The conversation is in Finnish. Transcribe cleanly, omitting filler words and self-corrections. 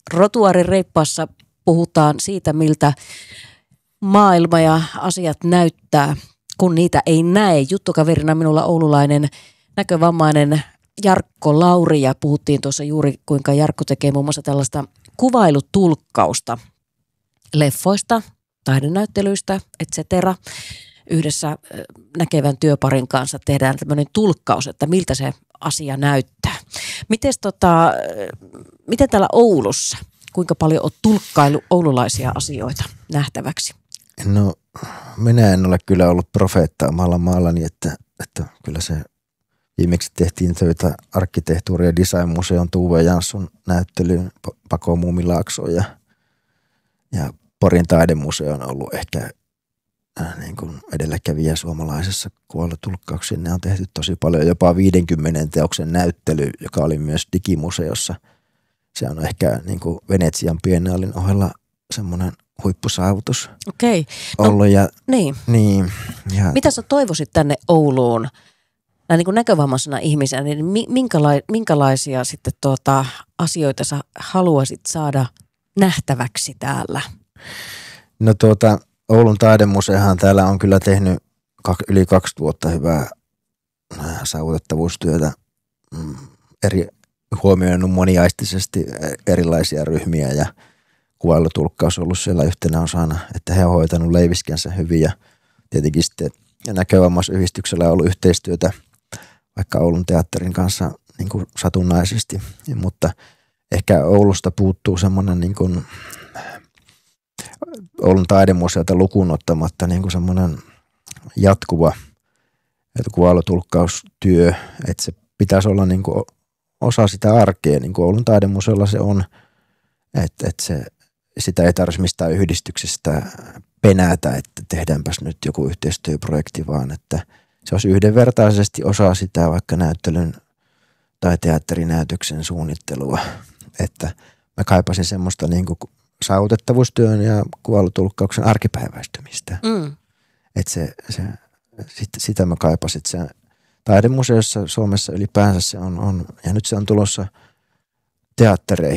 Rotuaarin reippaassa puhutaan siitä, miltä maailma ja asiat näyttää, kun niitä ei näe. Juttukaverina minulla oululainen näkövammainen Jarkko Lauri, ja puhuttiin tuossa juuri, kuinka Jarkko tekee muun muassa tällaista kuvailutulkkausta leffoista, taidenäyttelyistä, etc. Yhdessä näkevän työparin kanssa tehdään tämmöinen tulkkaus, että miltä se asia näyttää. Miten täällä Oulussa? Kuinka paljon olet tulkkailu oululaisia asioita nähtäväksi? No, minä en ole kyllä ollut profeetta omalla maallani, että kyllä se viimeksi tehtiin töitä arkkitehtuuri- ja designmuseon Tuve Jansson näyttelyyn Pakomuumilaaksoon ja Porin taidemuseo on ollut ehkä niin kuin edelläkävijä suomalaisessa kuvailutulkkauksessa. Ne on tehty tosi paljon, jopa 50 teoksen näyttely, joka oli myös digimuseossa. Se on ehkä niin kuin Venetsian biennaalin ohella semmoinen huippusaavutus. Okei. Ollut. Ja, niin. Ja, mitä sä toivoisit tänne Ouluun näin niin kuin näkövammaisena ihmisenä, niin minkälaisia sitten asioita sä haluaisit saada nähtäväksi täällä? No Oulun taidemuseohan täällä on kyllä tehnyt yli 2 vuotta hyvää saavutettavuustyötä, huomioinut moniaistisesti erilaisia ryhmiä ja kuvailutulkkaus on ollut siellä yhtenä osana, että he on hoitanut leiviskänsä hyvin ja tietenkin sitten näkövammaisyhdistyksellä on ollut yhteistyötä vaikka Oulun teatterin kanssa niin kuin satunnaisesti, mutta ehkä Oulusta puuttuu semmoinen niin kuin Oulun taidemuseota lukuun ottamatta niin kuin semmoinen jatkuva kuvailutulkkaustyö, että se pitäisi olla niin kuin osa sitä arkea, niin kuin Oulun taidemuseolla se on, että sitä ei tarvitse mistään yhdistyksestä penätä, että tehdäänpäs nyt joku yhteistyöprojekti, vaan että se olisi yhdenvertaisesti osa sitä vaikka näyttelyn tai teatterinäytöksen suunnittelua, että mä kaipasin semmoista niin kuin saavutettavuustyön ja kuvailutulkkauksen arkipäiväistymistä. Että sitä mä kaipasin. Se taidemuseossa Suomessa ylipäänsä se on, ja nyt se on tulossa teattereihin